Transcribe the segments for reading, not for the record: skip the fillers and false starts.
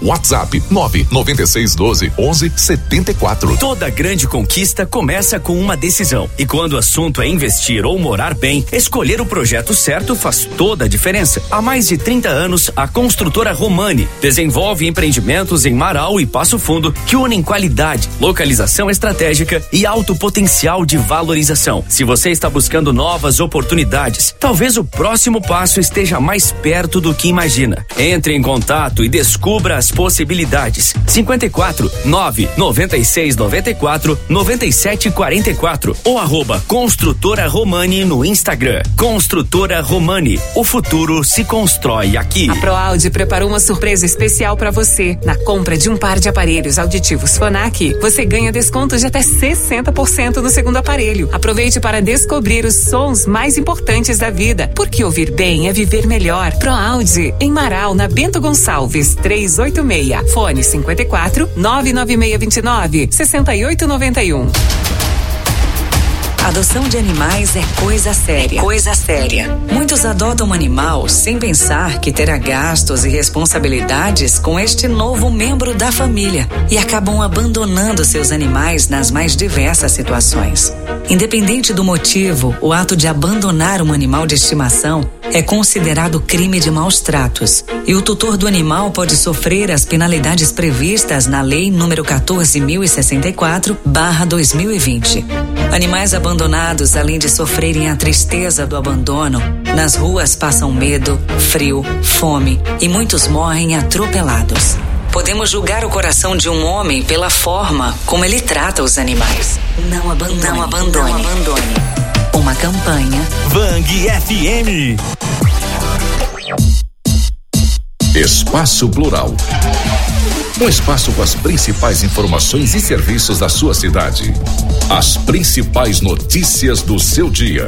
WhatsApp 99612-1174. Toda grande conquista começa com uma decisão. E quando o assunto é investir ou morar bem, escolher o projeto certo faz toda a diferença. Há mais de 30 anos, a construtora Romani desenvolve empreendimentos em Marau e Passo Fundo que unem qualidade, localização estratégica e alto potencial de valorização. Se você está buscando novas oportunidades, talvez o próximo passo esteja mais perto do que imagina. Entre em contato e descubra as possibilidades. 54 996 94 97 44 ou @Construtora Romani no Instagram. Construtora Romani, o futuro se constrói aqui. A ProAudio preparou uma surpresa especial para você. Na compra de um par de aparelhos auditivos Phonak, você ganha desconto de até 60% no segundo aparelho. Aproveite para descobrir os sons mais importantes da vida, porque ouvir bem é viver melhor. ProAudio, em Marau, na Bento Gonçalves, 386. Fone 54 99629 6891. Adoção de animais é coisa séria. Coisa séria. Muitos adotam um animal sem pensar que terá gastos e responsabilidades com este novo membro da família e acabam abandonando seus animais nas mais diversas situações. Independente do motivo, o ato de abandonar um animal de estimação é considerado crime de maus tratos e o tutor do animal pode sofrer as penalidades previstas na Lei número 14.064/2020. Animais abandonados, além de sofrerem a tristeza do abandono, nas ruas passam medo, frio, fome e muitos morrem atropelados. Podemos julgar o coração de um homem pela forma como ele trata os animais. Não abandone. Não abandone. Não abandone. Uma campanha Vang FM. Espaço Plural. Um espaço com as principais informações e serviços da sua cidade. As principais notícias do seu dia.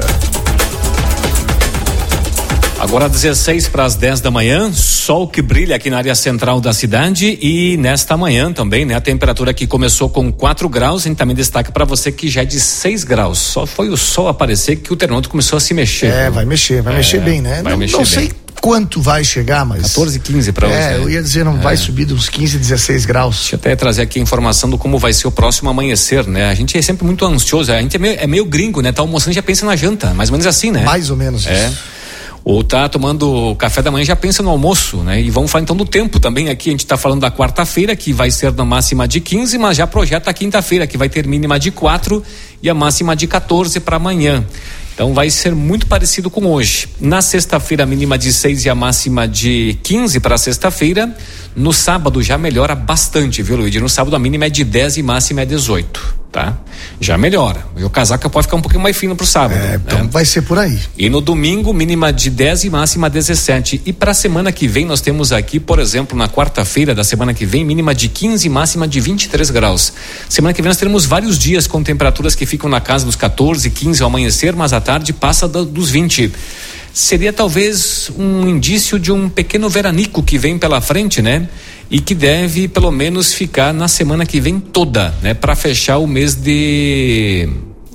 Agora 16 para as 10 da manhã, sol que brilha aqui na área central da cidade e nesta manhã também, né? A temperatura aqui começou com 4 graus, a gente também destaca para você que já é de 6 graus. Só foi o sol aparecer que o termômetro começou a se mexer. Vai mexer bem, né? Não sei quanto vai chegar, mas 14, 15 para hoje. Eu ia dizer, não vai subir dos 15, 16 graus. Deixa eu até trazer aqui a informação do como vai ser o próximo amanhecer, né? A gente é sempre muito ansioso, a gente é meio gringo, né? Tá almoçando e já pensa na janta, mais ou menos assim, né? Mais ou menos isso. Ou tá tomando café da manhã, já pensa no almoço, né? E vamos falar então do tempo também aqui, a gente tá falando da quarta-feira, que vai ser na máxima de 15, mas já projeta a quinta-feira, que vai ter mínima de 4 e a máxima de 14 para amanhã. Então vai ser muito parecido com hoje. Na sexta-feira, a mínima de 6 e a máxima de 15 para sexta-feira. No sábado já melhora bastante, viu, Luiz? No sábado a mínima é de 10 e máxima é 18, tá? Já melhora. E o casaco pode ficar um pouquinho mais fino pro sábado. Então vai ser por aí. E no domingo, mínima de 10 e máxima 17. E para a semana que vem, nós temos aqui, por exemplo, na quarta-feira da semana que vem, mínima de 15 e máxima de 23 graus. Semana que vem nós teremos vários dias com temperaturas que ficam na casa dos 14, 15 ao amanhecer, mas à tarde passa dos 20. Seria talvez um indício de um pequeno veranico que vem pela frente, né? E que deve pelo menos ficar na semana que vem toda, né? Para fechar o mês de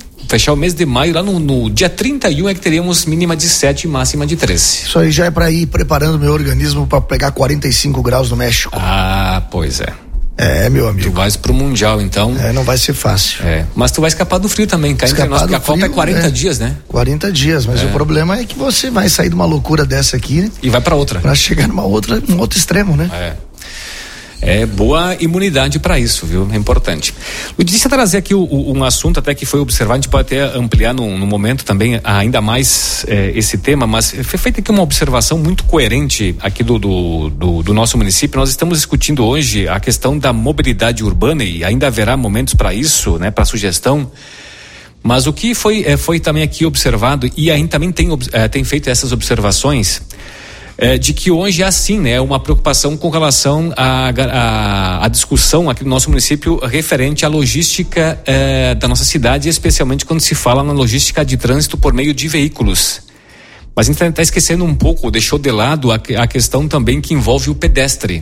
maio, lá no dia 31 é que teríamos mínima de 7 e máxima de 13. Isso aí já é para ir preparando meu organismo para pegar 45 graus no México. Ah, pois é. Meu amigo. Tu vais pro Mundial, então. Não vai ser fácil. Mas tu vai escapar do frio também, cá entre nós, porque a Copa é 40 dias, né? 40 dias, mas o problema é que você vai sair de uma loucura dessa aqui, né? E vai pra outra. Pra chegar num outro extremo, né? É boa imunidade para isso, viu? É importante. Eu disse trazer aqui um assunto até que foi observado, a gente pode até ampliar no momento também ainda mais esse tema, mas foi feita aqui uma observação muito coerente aqui do nosso município. Nós estamos discutindo hoje a questão da mobilidade urbana e ainda haverá momentos para isso, né? Para sugestão. Mas o que foi também aqui observado e ainda também tem feito essas observações de que hoje é assim, né? Uma preocupação com relação à discussão aqui no nosso município referente à logística da nossa cidade, especialmente quando se fala na logística de trânsito por meio de veículos. Mas a gente está esquecendo um pouco, deixou de lado a questão também que envolve o pedestre.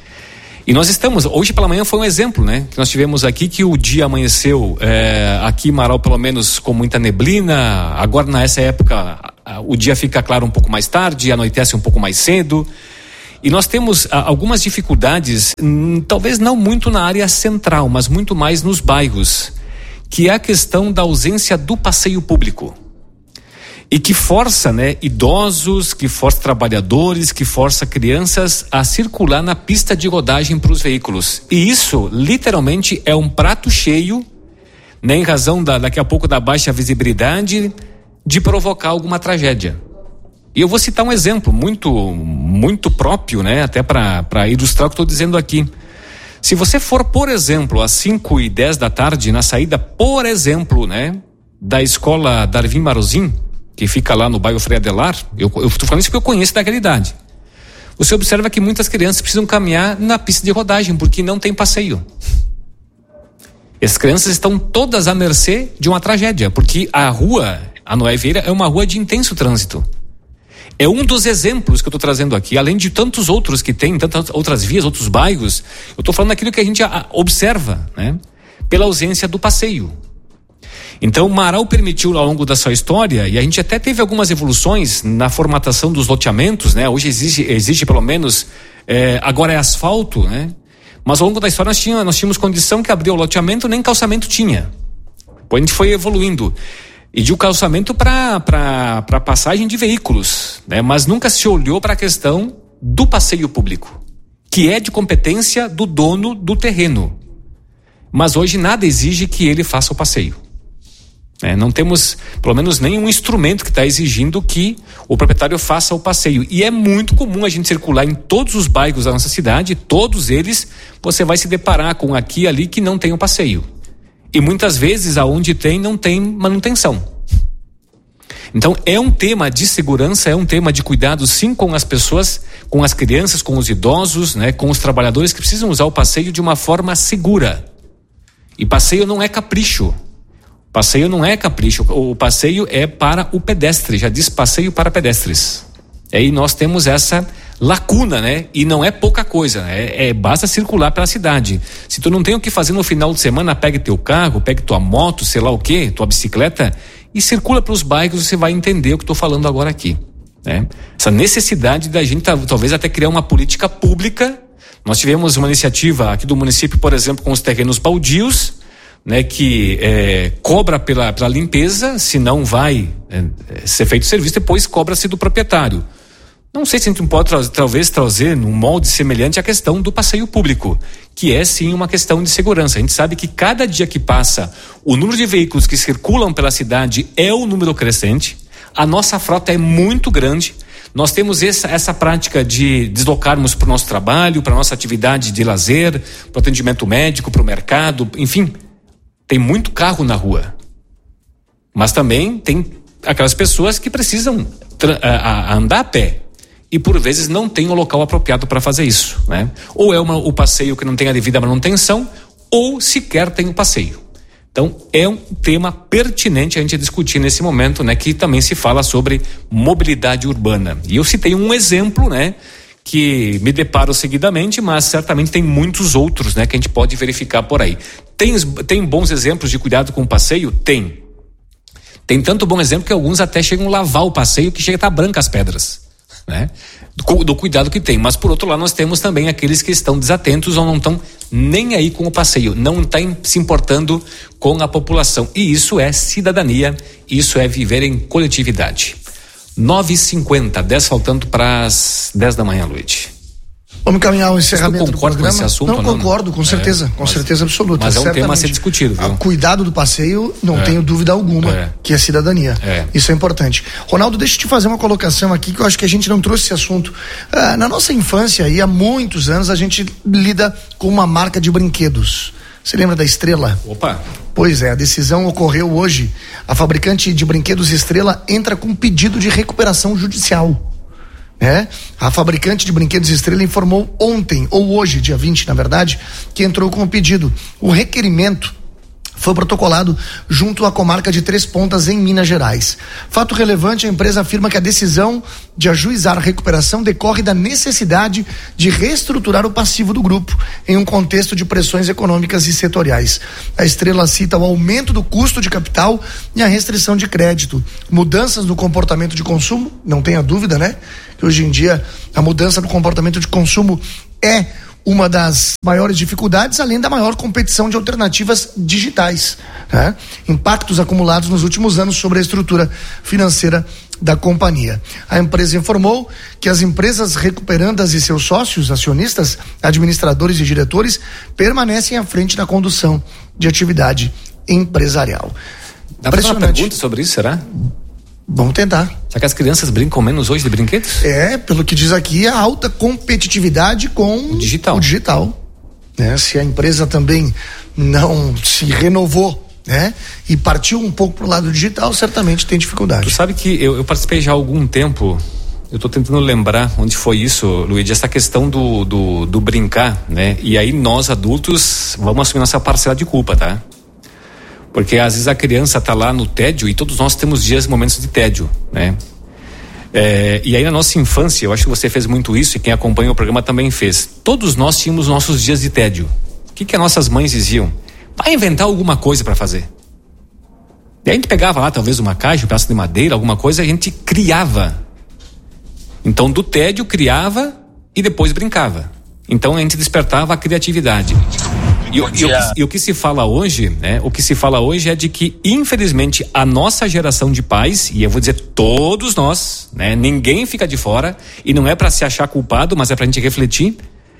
E nós hoje pela manhã foi um exemplo, né? Que nós tivemos aqui que o dia amanheceu aqui em Marau pelo menos com muita neblina, agora nessa época o dia fica claro um pouco mais tarde, anoitece um pouco mais cedo E nós temos algumas dificuldades, talvez não muito na área central, mas muito mais nos bairros, que é a questão da ausência do passeio público. E que força, idosos, que força trabalhadores, que força crianças a circular na pista de rodagem para os veículos. E isso, literalmente, é um prato cheio, em razão daqui a pouco da baixa visibilidade, de provocar alguma tragédia. E eu vou citar um exemplo muito próprio, até para ilustrar o que estou dizendo aqui. Se você for, por exemplo, às 5:10 da tarde, na saída, por exemplo, da escola Darwin Marozin, que fica lá no bairro Frei Adelar, eu estou falando isso porque eu conheço daquela idade. Você observa que muitas crianças precisam caminhar na pista de rodagem, porque não tem passeio. As crianças estão todas à mercê de uma tragédia, porque a Noé Vieira é uma rua de intenso trânsito. É um dos exemplos que eu estou trazendo aqui, além de tantos outros que tem, tantas outras vias, outros bairros. Eu estou falando daquilo que a gente observa, pela ausência do passeio. Então, Marau permitiu ao longo da sua história, e a gente até teve algumas evoluções na formatação dos loteamentos, Hoje existe pelo menos, agora é asfalto, Mas ao longo da história nós tínhamos condição que abriu o loteamento, nem calçamento tinha. Depois a gente foi evoluindo. E de um calçamento para passagem de veículos, Mas nunca se olhou para a questão do passeio público, que é de competência do dono do terreno. Mas hoje nada exige que ele faça o passeio. Não temos, pelo menos, nenhum instrumento que está exigindo que o proprietário faça o passeio. E é muito comum a gente circular em todos os bairros da nossa cidade, todos eles, você vai se deparar com aqui e ali que não tem o passeio. E muitas vezes, aonde tem, não tem manutenção. Então, é um tema de segurança, é um tema de cuidado, sim, com as pessoas, com as crianças, com os idosos, com os trabalhadores que precisam usar o passeio de uma forma segura. E passeio não é capricho. Passeio não é capricho, o passeio é para o pedestre, já diz passeio para pedestres. E aí nós temos essa lacuna, E não é pouca coisa, basta circular pela cidade. Se tu não tem o que fazer no final de semana, pegue teu carro, pegue tua moto, sei lá o quê, tua bicicleta, e circula pelos bairros, você vai entender o que estou falando agora aqui. Essa necessidade da gente talvez até criar uma política pública. Nós tivemos uma iniciativa aqui do município, por exemplo, com os terrenos baldios, que cobra pela limpeza, se não vai ser feito serviço, depois cobra-se do proprietário. Não sei se a gente pode talvez trazer num molde semelhante a questão do passeio público, que é sim uma questão de segurança. A gente sabe que cada dia que passa, o número de veículos que circulam pela cidade é um número crescente, a nossa frota é muito grande, nós temos essa prática de deslocarmos para o nosso trabalho, para a nossa atividade de lazer, para o atendimento médico, para o mercado, enfim. Tem muito carro na rua, mas também tem aquelas pessoas que precisam andar a pé e por vezes não tem o local apropriado para fazer isso, Ou é o passeio que não tem a devida manutenção, ou sequer tem o passeio. Então é um tema pertinente a gente discutir nesse momento, que também se fala sobre mobilidade urbana. E eu citei um exemplo, que me deparo seguidamente, mas certamente tem muitos outros, que a gente pode verificar por aí. Tem bons exemplos de cuidado com o passeio? Tem. Tem tanto bom exemplo que alguns até chegam a lavar o passeio que chega a estar branca as pedras, do cuidado que tem. Mas por outro lado nós temos também aqueles que estão desatentos ou não estão nem aí com o passeio, não estão se importando com a população. E isso é cidadania, isso é viver em coletividade. 9h50, 10 faltando para as 10 da manhã, Luiz. Vamos caminhar ao encerramento do programa. Com esse assunto? Não, concordo, com certeza, com certeza absoluta. Mas é um certamente. tema a ser discutido, viu? Cuidado do passeio, não tenho dúvida alguma, que é cidadania. Isso é importante. Ronaldo, deixa eu te fazer uma colocação aqui que eu acho que a gente não trouxe esse assunto. Na nossa infância, e há muitos anos, a gente lida com uma marca de brinquedos. Você lembra da Estrela? Opa! Pois é, a decisão ocorreu hoje. A fabricante de brinquedos Estrela entra com pedido de recuperação judicial. A fabricante de brinquedos Estrela informou ontem, ou hoje, dia 20, na verdade, que entrou com o pedido. O requerimento foi protocolado junto à comarca de Três Pontas, em Minas Gerais. Fato relevante, a empresa afirma que a decisão de ajuizar a recuperação decorre da necessidade de reestruturar o passivo do grupo em um contexto de pressões econômicas e setoriais. A Estrela cita o aumento do custo de capital e a restrição de crédito, mudanças no comportamento de consumo, não tenha dúvida, né? Que hoje em dia a mudança no comportamento de consumo é uma das maiores dificuldades, além da maior competição de alternativas digitais, né? Impactos acumulados nos últimos anos sobre a estrutura financeira da companhia. A empresa informou que as empresas recuperandas e seus sócios, acionistas, administradores e diretores permanecem à frente da condução de atividade empresarial. Dá pra fazer uma pergunta sobre isso, será? Vamos tentar. Será que as crianças brincam menos hoje de brinquedos? Pelo que diz aqui, a alta competitividade com o digital. Né? Se a empresa também não se renovou, né? E partiu um pouco pro lado digital, certamente tem dificuldade. Tu sabe que eu participei já há algum tempo, eu tô tentando lembrar onde foi isso, Luiz, essa questão do brincar, né? E aí nós adultos vamos assumir nossa parcela de culpa, tá? Porque às vezes a criança tá lá no tédio e todos nós temos dias, momentos de tédio, né? E aí na nossa infância, eu acho que você fez muito isso e quem acompanha o programa também fez. Todos nós tínhamos nossos dias de tédio. O que as nossas mães diziam? Vai inventar alguma coisa para fazer. E a gente pegava lá talvez uma caixa, um pedaço de madeira, alguma coisa, a gente criava. Então do tédio criava e depois brincava. Então a gente despertava a criatividade. E o que se fala hoje, né? O que se fala hoje é de que, infelizmente, a nossa geração de pais, e eu vou dizer todos nós, né? Ninguém fica de fora, e não é para se achar culpado, mas é pra gente refletir.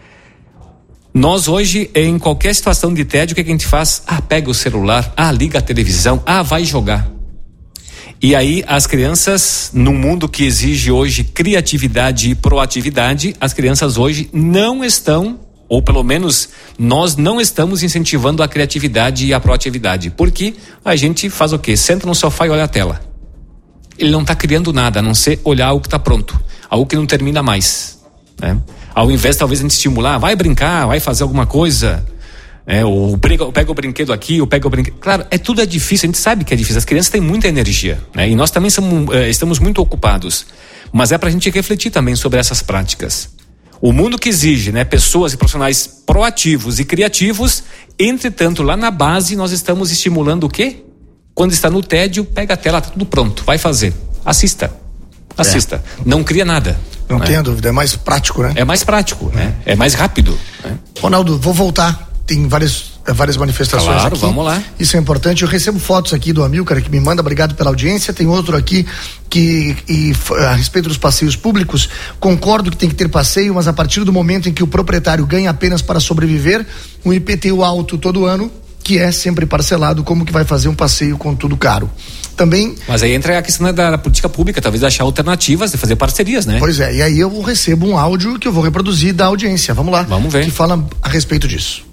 Nós hoje, em qualquer situação de tédio, o que a gente faz? Pega o celular, liga a televisão, vai jogar. E aí as crianças, num mundo que exige hoje criatividade e proatividade, as crianças hoje não estão, ou pelo menos nós não estamos incentivando a criatividade e a proatividade, porque a gente faz o quê? Senta no sofá e olha a tela. Ele não está criando nada, a não ser olhar algo que está pronto, algo que não termina mais, né? Ao invés talvez a gente estimular, vai brincar, vai fazer alguma coisa, ou pega o brinquedo aqui, ou pega o brinquedo. Claro, tudo é difícil, a gente sabe que é difícil, as crianças têm muita energia, né? E nós também estamos muito ocupados, mas é pra gente refletir também sobre essas práticas. O mundo que exige, né, pessoas e profissionais proativos e criativos, entretanto, lá na base nós estamos estimulando o quê? Quando está no tédio, pega a tela, tá tudo pronto, vai fazer. Assista. Não cria nada. Não tenha dúvida, é mais prático, né? É mais prático, né? É mais rápido, né? Ronaldo, vou voltar. Tem várias manifestações aqui. Vamos lá. Isso é importante. Eu recebo fotos aqui do Amilcar que me manda, obrigado pela audiência. Tem outro aqui que a respeito dos passeios públicos, concordo que tem que ter passeio, mas a partir do momento em que o proprietário ganha apenas para sobreviver, um IPTU alto todo ano, que é sempre parcelado, como que vai fazer um passeio com tudo caro? Também. Mas aí entra a questão da política pública, talvez achar alternativas de fazer parcerias, né? Pois é, e aí eu recebo um áudio que eu vou reproduzir da audiência. Vamos lá. Vamos ver. Que fala a respeito disso.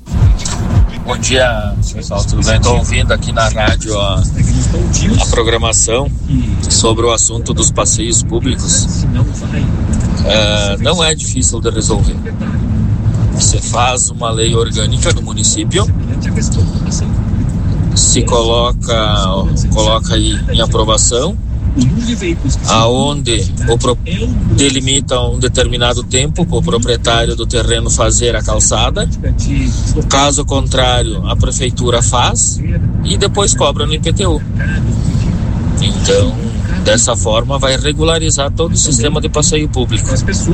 Bom dia, pessoal, tudo bem? Estou ouvindo aqui na rádio a programação sobre o assunto dos passeios públicos. Não é difícil de resolver. Você faz uma lei orgânica no município, se coloca aí em aprovação, aonde delimita um determinado tempo para o proprietário do terreno fazer a calçada. Caso contrário, a prefeitura faz e depois cobra no IPTU. Então, dessa forma, vai regularizar todo o sistema de passeio público.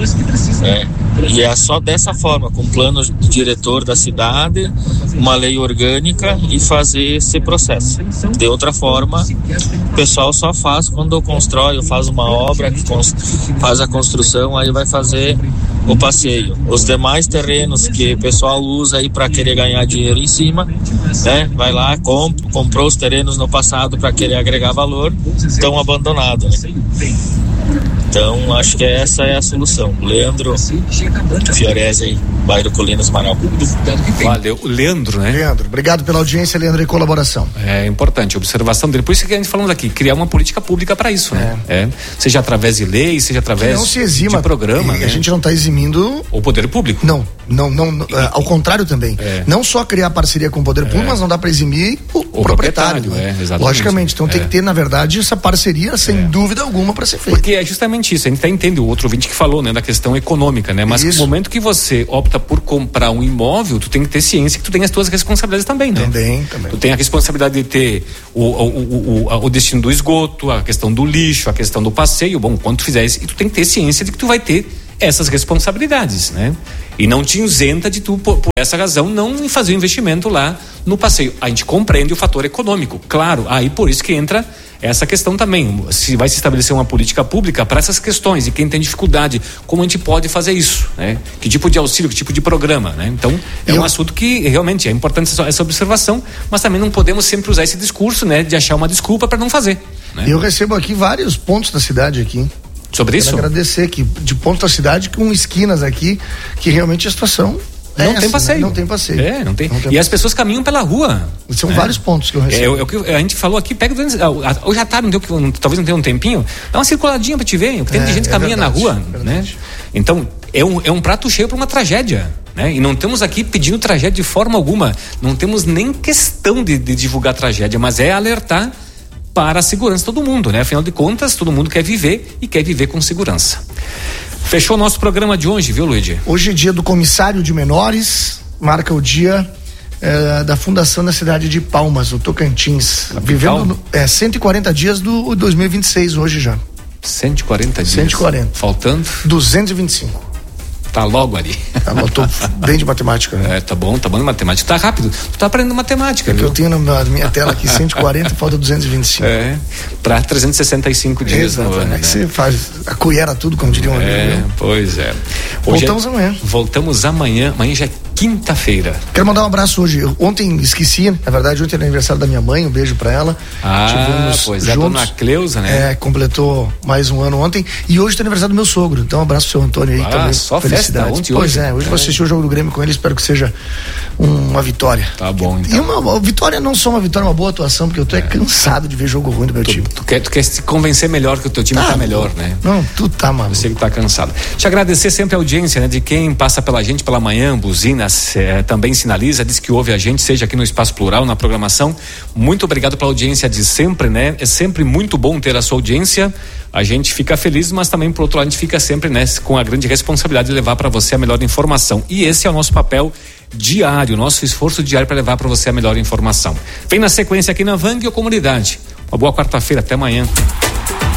E é só dessa forma, com plano diretor da cidade, uma lei orgânica e fazer esse processo. De outra forma, o pessoal só faz quando constrói ou faz uma obra, que faz a construção, aí vai fazer o passeio. Os demais terrenos que o pessoal usa aí para querer ganhar dinheiro em cima, né? Vai lá, comprou os terrenos no passado para querer agregar valor, estão abandonados, né? Então, acho que essa é a solução. Leandro Fiorese aí, bairro Colinas, Manaus. Valeu. Leandro, né? Leandro, obrigado pela audiência, Leandro, e colaboração. É importante, observação dele. Por isso que a gente falamos aqui, criar uma política pública para isso, né? Seja através de lei, seja através de programa. A gente não está eximindo o poder público. Não, ao contrário também. Não só criar parceria com o poder público, mas não dá para eximir o proprietário. Logicamente, então tem que ter, na verdade, essa parceria, sem dúvida alguma, para ser feita. Porque é justamente isso, a gente até entende o outro ouvinte que falou, né, da questão econômica, né? Mas no momento que você opta por comprar um imóvel, tu tem que ter ciência que tu tem as tuas responsabilidades também, né? Também. Tu tem a responsabilidade de ter o destino do esgoto, a questão do lixo, a questão do passeio, quando tu fizer isso, e tu tem que ter ciência de que tu vai ter essas responsabilidades, né? E não te isenta de tu, por essa razão, não fazer o investimento lá no passeio. A gente compreende o fator econômico, claro, aí por isso que entra essa questão também, se vai se estabelecer uma política pública para essas questões, e quem tem dificuldade, como a gente pode fazer isso, né? Que tipo de auxílio, que tipo de programa, né? Então, um assunto que realmente é importante essa observação, mas também não podemos sempre usar esse discurso, né? De achar uma desculpa para não fazer, né? Eu recebo aqui vários pontos da cidade aqui. Sobre isso? Quero agradecer aqui, de pontos da cidade com esquinas aqui, que realmente a situação não tem passeio. Né? Não tem passeio. Não tem. E as pessoas caminham pela rua. São vários pontos que eu recebo. A gente falou aqui, pega hoje à tarde, talvez não tenha um tempinho, dá uma circuladinha pra te ver, porque tem gente que caminha na rua, né? Então, é um prato cheio para uma tragédia, né? E não estamos aqui pedindo tragédia de forma alguma, não temos nem questão de divulgar tragédia, mas é alertar para a segurança de todo mundo, né? Afinal de contas, todo mundo quer viver e quer viver com segurança. Fechou o nosso programa de hoje, viu, Luigi? Hoje é dia do comissário de menores, marca o dia da fundação da cidade de Palmas, o Tocantins. Vivendo 140 dias do 2026 hoje já. 140 dias? 140. Faltando? 225. Tá logo ali. Tô bem de matemática, né? Tá bom de matemática. Tá rápido. Tu tá aprendendo matemática, viu? Eu tenho na minha tela aqui 140, falta 225. Pra 365 dias no ano, né? Você faz, acolhera tudo, como diria um amigo. Pois é. Voltamos amanhã. Voltamos amanhã. Amanhã já é quinta-feira. Quero mandar um abraço hoje. Ontem esqueci, na verdade, ontem era aniversário da minha mãe, um beijo pra ela. Pois é, a dona Cleusa, né? Completou mais um ano ontem. E hoje tem aniversário do meu sogro. Então, um abraço pro seu Antônio aí também. Só felicidade. Ontem, pois hoje vou assistir o jogo do Grêmio com ele, espero que seja uma vitória. Tá bom, então. E uma vitória, não só uma vitória, uma boa atuação, porque eu tô cansado de ver jogo ruim do meu time. Tu quer se convencer melhor que o teu time tá melhor, né? Não, tu tá, mano. Você que tá cansado. Te agradecer sempre a audiência, né? De quem passa pela gente pela manhã, buzina, também sinaliza, diz que ouve a gente, seja aqui no Espaço Plural, na programação. Muito obrigado pela audiência de sempre, né? É sempre muito bom ter a sua audiência. A gente fica feliz, mas também, por outro lado, a gente fica sempre, né, com a grande responsabilidade de levar para você a melhor informação. E esse é o nosso papel diário, nosso esforço diário para levar para você a melhor informação. Vem na sequência aqui na Vang ou Comunidade. Uma boa quarta-feira, até amanhã.